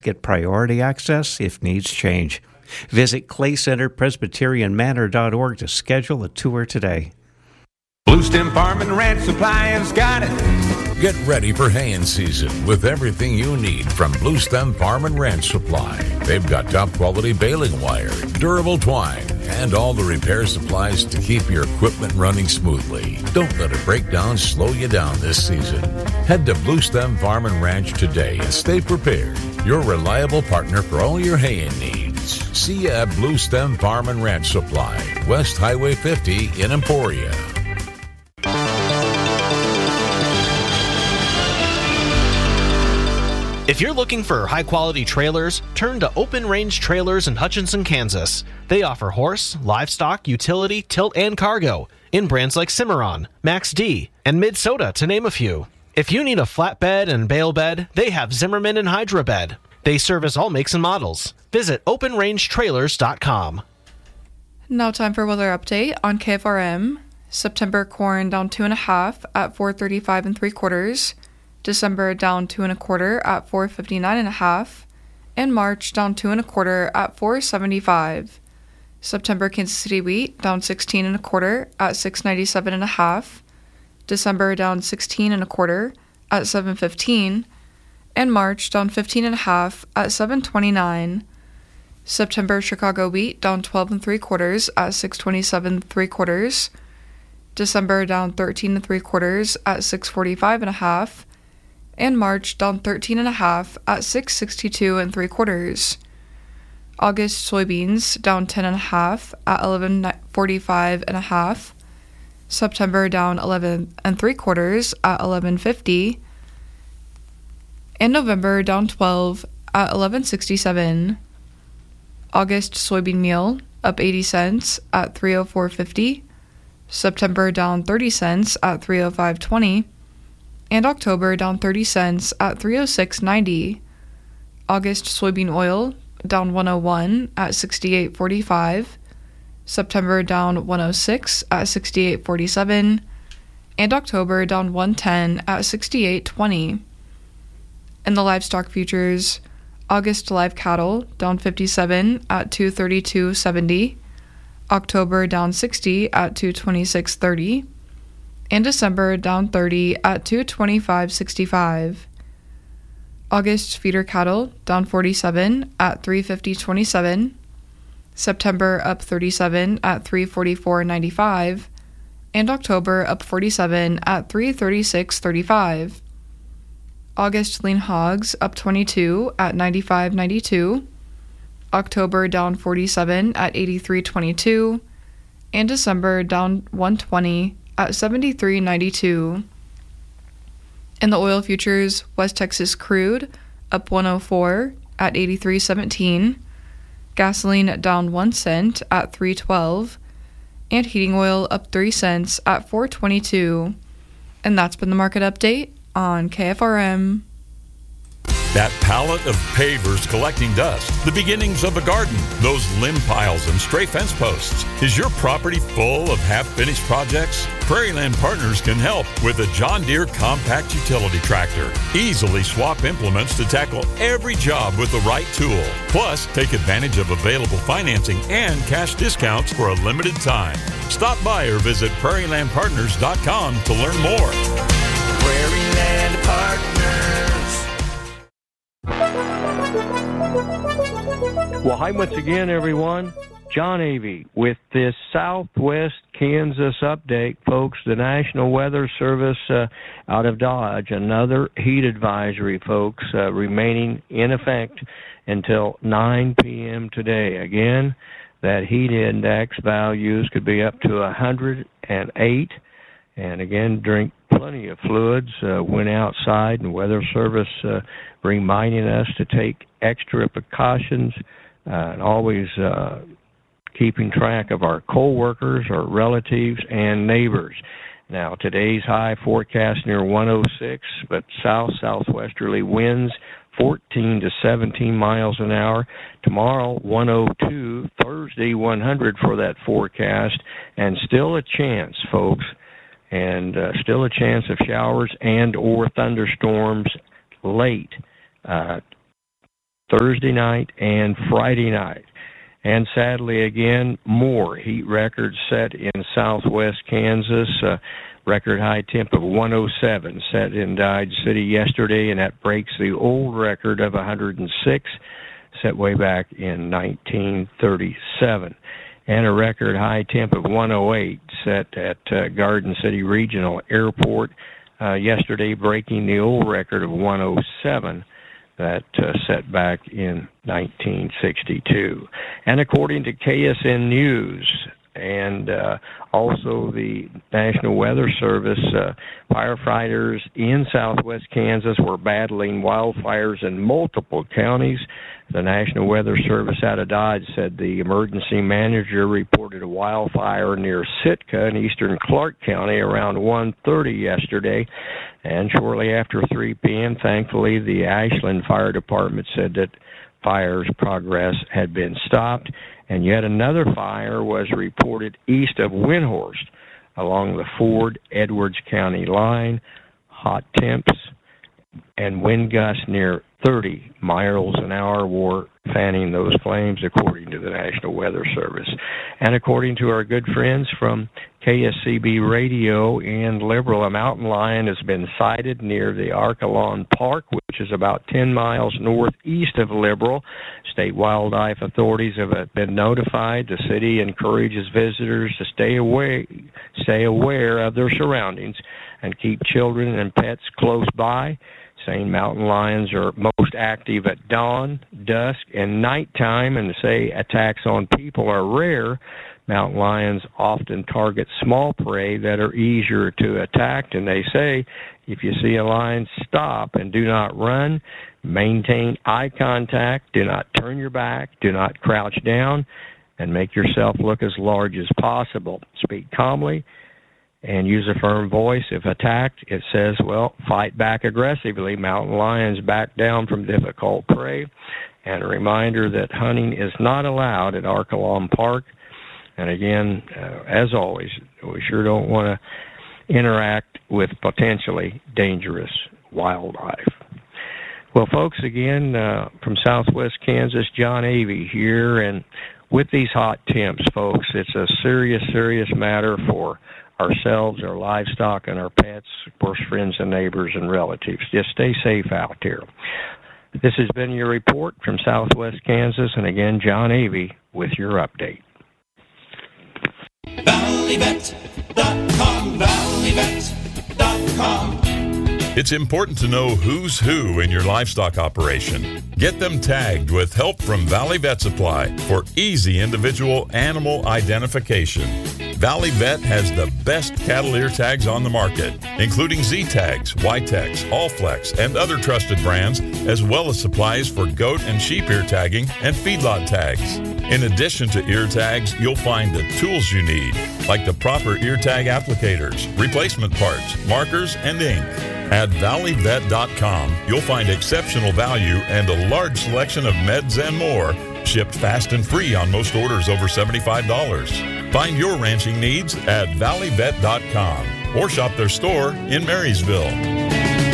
Get priority access if needs change. Visit claycenterpresbyterianmanor.org to schedule a tour today. Blue Stem Farm and Ranch Supply has got it. Get ready for haying season with everything you need from Blue Stem Farm and Ranch Supply. They've got top quality baling wire, durable twine, and all the repair supplies to keep your equipment running smoothly. Don't let a breakdown slow you down this season. Head to Blue Stem Farm and Ranch today and stay prepared. Your reliable partner for all your haying needs. See you at Blue Stem Farm and Ranch Supply, West Highway 50 in Emporia. If you're looking for high-quality trailers, turn to Open Range Trailers in Hutchinson, Kansas. They offer horse, livestock, utility, tilt, and cargo in brands like Cimarron, Max D, and Mid-Soda, to name a few. If you need a flatbed and bale bed, they have Zimmerman and Hydra Bed. They service all makes and models. Visit OpenRangeTrailers.com. Now time for weather update on KFRM. September corn down 2.5 at 435 3/4. December down 2 1/4 at 459 1/2, and March down 2 1/4 at 475. September Kansas City wheat down 16 1/4 at 697 1/2. December down 16 1/4 at 715, and March down 15 1/2 at 729. September Chicago wheat down 12 3/4 at 627 3/4. December down 13 3/4 at 645 1/2. And March down 13 1/2 at 662 3/4. August soybeans down 10 1/2 at 1145 1/2. September down 11 3/4 at 1150. And November down 12 at 1167. August soybean meal up 80 cents at 304.50. September down 30 cents at 305.20. And October down 30 cents at 306.90. August soybean oil down 101 at 68.45. September down 106 at 68.47. And October down 110 at 68.20. In the livestock futures, August live cattle down 57 at 232.70. October down 60 at 226.30. And December down 30 at 225.65. August feeder cattle down 47 at 350.27. September up 37 at 344.95. And October up 47 at 336.35. August lean hogs up 22 at 95.92. October down 47 at 83.22. And December down 120 at 73.92. In the oil futures, West Texas crude up 104 at 83.17. Gasoline down 1 cent at 3.12. And heating oil up 3 cents at 4.22. And that's been the market update on KFRM. That pallet of pavers collecting dust, the beginnings of a garden, those limb piles and stray fence posts. Is your property full of half-finished projects? Prairieland Partners can help with a John Deere compact utility tractor. Easily swap implements to tackle every job with the right tool. Plus, take advantage of available financing and cash discounts for a limited time. Stop by or visit prairielandpartners.com to learn more. Prairieland Partners. Well, hi once again, everyone. John Avey with this Southwest Kansas update, folks. The National Weather Service out of Dodge, another heat advisory, folks, remaining in effect until 9 p.m. today. Again, that heat index values could be up to 108. And again, drink plenty of fluids when outside, and Weather Service reminding us to take extra precautions and always keeping track of our co-workers, our relatives, and neighbors. Now, today's high forecast near 106, but southwesterly winds 14 to 17 miles an hour. Tomorrow, 102. Thursday, 100 for that forecast. And still a chance, folks, and still a chance of showers and or thunderstorms late Thursday night and Friday night. And sadly, again, more heat records set in southwest Kansas. Record high temp of 107 set in Dodge City yesterday, and that breaks the old record of 106 set way back in 1937. And a record high temp of 108 set at Garden City Regional Airport yesterday, breaking the old record of 107 that set back in 1962. And according to KSN News and also the National Weather Service, firefighters in southwest Kansas were battling wildfires in multiple counties. The National Weather Service out of Dodge said the emergency manager reported a wildfire near Sitka in eastern Clark County around 1:30 yesterday. And shortly after 3 p.m., thankfully, the Ashland Fire Department said that fire's progress had been stopped. And yet another fire was reported east of Windhorst along the Ford-Edwards County line. Hot temps and wind gusts near 30 miles an hour were fanning those flames, according to the National Weather Service. And according to our good friends from KSCB Radio and Liberal, a mountain lion has been sighted near the Archelon Park, which is about 10 miles northeast of Liberal. State wildlife authorities have been notified. The city encourages visitors to stay aware of their surroundings and keep children and pets close by. Saying mountain lions are most active at dawn, dusk, and nighttime, and say attacks on people are rare. Mountain lions often target small prey that are easier to attack, and they say if you see a lion, stop and do not run. Maintain eye contact. Do not turn your back. Do not crouch down, and make yourself look as large as possible. Speak calmly and use a firm voice. If attacked, it says, well, fight back aggressively. Mountain lions back down from difficult prey. And a reminder that hunting is not allowed at Archelon Park. And again, as always, we sure don't want to interact with potentially dangerous wildlife. Well, folks, again, from southwest Kansas, John Avey here. And with these hot temps, folks, it's a serious, serious matter for ourselves, our livestock, and our pets, of course, friends and neighbors and relatives. Just stay safe out there. This has been your report from southwest Kansas, and again, John Avey with your update. ValleyVet.com, ValleyVet.com. It's important to know who's who in your livestock operation. Get them tagged with help from Valley Vet Supply for easy individual animal identification. Valley Vet has the best cattle ear tags on the market, including Z-Tags, Y-Tex, Allflex, and other trusted brands, as well as supplies for goat and sheep ear tagging and feedlot tags. In addition to ear tags, you'll find the tools you need, like the proper ear tag applicators, replacement parts, markers, and ink. At ValleyVet.com, you'll find exceptional value and a large selection of meds and more, shipped fast and free on most orders over $75. Find your ranching needs at ValleyVet.com or shop their store in Marysville.